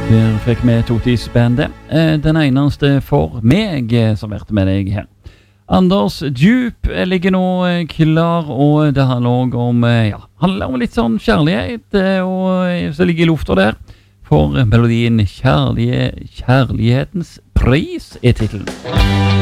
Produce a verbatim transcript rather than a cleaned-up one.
Der fikk vi Totis-bandet. Den eneste for meg som vært med deg her. Anders Djup ligger nå klar, og det handler også om, ja, handler om litt sånn kjærlighet, og så ligger i lufta der. For melodien Kjærlighe, Kjærlighetens pris er titelen.